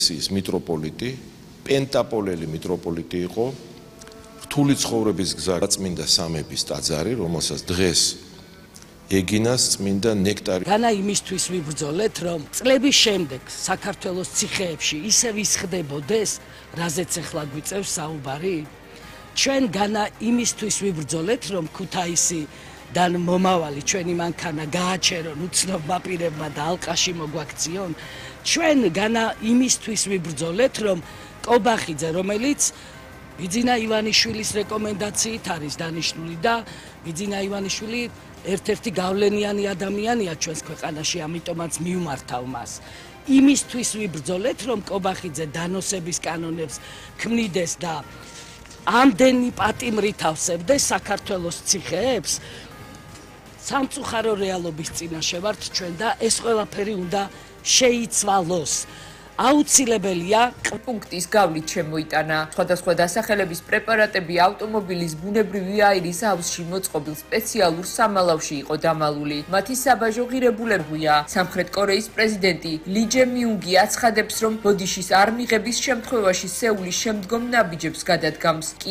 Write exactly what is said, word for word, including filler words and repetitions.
ის მიტროპოლიტი, პენტაპოლელი მიტროპოლიტი იყო, რთული ცხოვრების გზა წმინდა სამების ტაძარი, რომელსაც დღეს ეგინას წმინდა ნექტარი. განა იმისთვის ვიბრძოლეთ, რომ წლების შემდეგ საქართველოს ციხეებში ისევ ისხდებოდეს, რაზეც ახლა გვიწევს საუბარი. ჩვენ განა იმისთვის ვიბრძოლეთ, რომ ქუთაისი და მომავალი ჩვენი მანქანა გააჩერონ უცნობმა პირებმა და ალყაში მოგვაქციონ. ჩვენ განა იმისთვის ვიბრძოლეთ, რომ კობახიძე, რომელიც ბიძინა ივანიშვილის რეკომენდაციით არის დანიშნული და ბიძინა ივანიშვილი ერთ-ერთი გავლენიანი ადამიანია ჩვენს ქვეყანაში, ამიტომაც მივმართავ მას. იმისთვის ვიბრძოლეთ, რომ კობახიძე დანოსების კანონებს ქმნიდეს და ამდენი პატიმრით ავსებდეს საქართველოს ციხეებს. სამწუხარო რეალობის წინაშე ვართ ჩვენ და ეს ყველაფერი უნდა შეიცვალოს. აუცილებელია პუნქტის გავლით შემოიტანა სხვადასხვა დასახელების პრეპარატები ავტომობილის ბუნებრივი აირის ავზში მოწყობილ სპეციალურ სამალავში იყო დამალული. მათი საბაჟო ღირებულებია. სამხრეთ კორეის პრეზიდენტი ალი ჯე მიუნგი აცხადებს, რომ ბოდიშის არ მიღების შემთხვევაში სეულის შემდგომ ნაბიჯებს გადადგამს.